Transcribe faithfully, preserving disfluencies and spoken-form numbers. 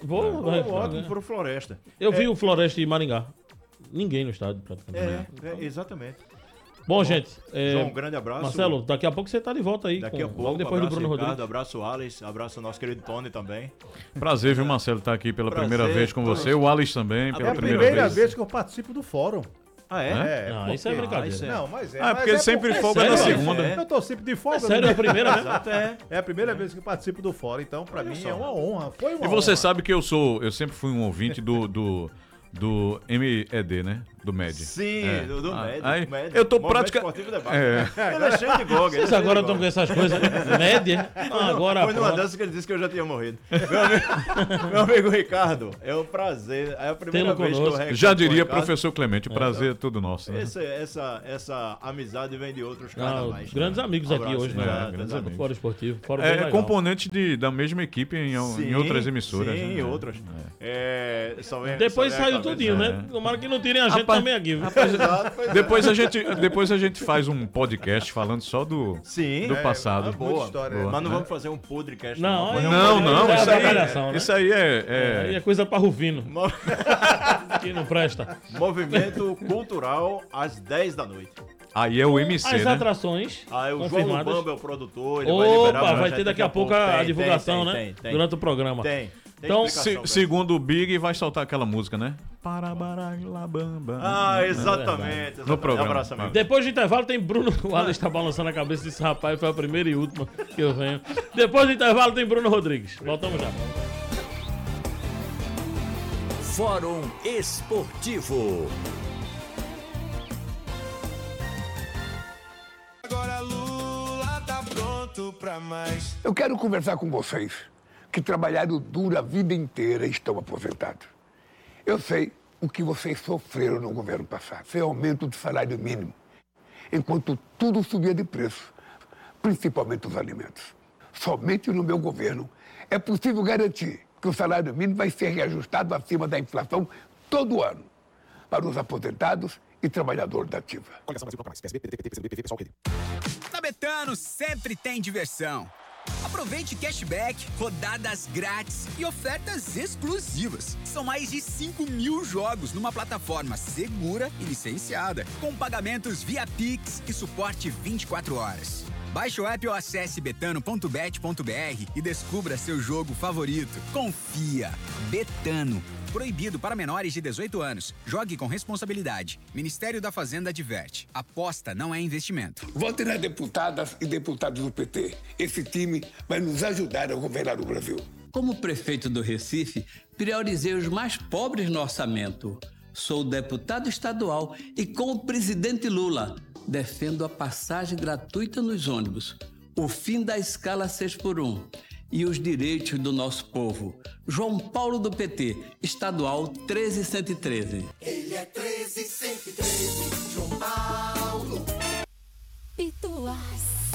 Vou, Pô, vai, ótimo vai. pro Floresta. Eu vi É, o Floresta de Maringá. Ninguém no estádio, praticamente. É, é, exatamente. Bom, gente. é, João, um grande abraço. Marcelo, daqui a pouco você tá de volta aí. Daqui com- a pouco, logo depois do abraço Bruno Ricardo, Rodrigues. abraço Alice, abraço nosso querido Tony também. Prazer, viu, Marcelo, estar aqui pela Prazer, primeira vez com todos. você. O Alice também, É pela É a primeira, primeira vez. vez que eu participo do fórum. Ah, é? É, Não, porque- isso é brincadeira. isso é- Não, mas é. Ah, mas porque ele sempre porque- folga sério, na Alice? segunda. É. Eu tô sempre de folga. É sério, né? a primeira, né? Exato, é. É a primeira vez que participo do fórum, então pra Olha mim só. é uma honra. Foi uma E você honra. sabe que eu sou, eu sempre fui um ouvinte do, do, do M E D, né? Do M E D. Sim, É. do, do Ah, médio. aí, médio. eu tô Movimento praticamente... Esportivo Debate. É. Ele é cheio de gog. ele é Vocês cheio agora de estão com gog. essas coisas. Média. Não, agora. Foi numa pronto. dessas que ele disse que eu já tinha morrido. Meu amigo, meu amigo Ricardo, é um prazer. É a primeira Tê-lo vez que eu conosco. reencontro Já com o diria Ricardo. professor Clemente, o prazer é tudo nosso. Né? Essa, essa, essa amizade vem de outros Não, carnavais. grandes amigos aqui Abraço, hoje, né? Ricardo, grandes exatamente. amigos. Fórum esportivo. Fórum bem É legal. componente de, da mesma equipe em, em Sim, outras emissoras. Sim, né? em outras. É, só vem- Depois só vem a saiu cabeça. tudinho, é. né? Tomara que não tirem a gente Rapaz, também aqui. viu? Exato, pois é. Depois a, gente, depois a gente faz um podcast falando só do, Sim, do é, passado. é boa. história, Boa. Mas não né? vamos fazer um podcast. Não, vamos fazer Não, um não, É isso aí, avaliação, né? isso aí é... Aí é- é coisa pra Rufino, Mo- que não presta. Movimento cultural às dez da noite. Aí é o M C, As né? atrações Aí o João confirmadas. Bamba é o produtor, ele vai liberar. Opa, pra vai gente ter daqui a pouco a, Tem, a tem, divulgação, tem, né? tem, tem. Durante o programa. Tem. Tem Então, explicação Se- pra isso. segundo o Big, vai soltar aquela música, né? Parabaralabamba. Ah, exatamente. exatamente. No programa. Abraço, amigo. Depois do intervalo tem Bruno. O Alex tá balançando a cabeça desse rapaz, foi a primeira e última que eu venho. Depois do intervalo tem Bruno Rodrigues. Voltamos já. Fórum Esportivo. Agora Lula tá pronto pra mais. Eu quero conversar com vocês que trabalharam duro a vida inteira e estão aposentados. Eu sei o que vocês sofreram no governo passado. Foi aumento do salário mínimo, enquanto tudo subia de preço, principalmente os alimentos. Somente no meu governo é possível garantir que o salário mínimo vai ser reajustado acima da inflação todo ano para os aposentados e trabalhadores da ativa. Na Betano sempre tem diversão. Aproveite cashback, rodadas grátis e ofertas exclusivas. São mais de cinco mil jogos numa plataforma segura e licenciada, com pagamentos via Pix e suporte vinte e quatro horas. Baixe o app ou acesse betano ponto bet ponto br e descubra seu jogo favorito. Confia. Betano. Proibido para menores de dezoito anos. Jogue com responsabilidade. Ministério da Fazenda adverte. Aposta não é investimento. Votem nas deputadas e deputados do P T. Esse time vai nos ajudar a governar o Brasil. Como prefeito do Recife, priorizei os mais pobres no orçamento. Sou deputado estadual e, com o presidente Lula, defendo a passagem gratuita nos ônibus, o fim da escala seis por um e os direitos do nosso povo. João Paulo do P T, estadual treze cento e treze. Ele é treze cento e treze, João Paulo. Pituás.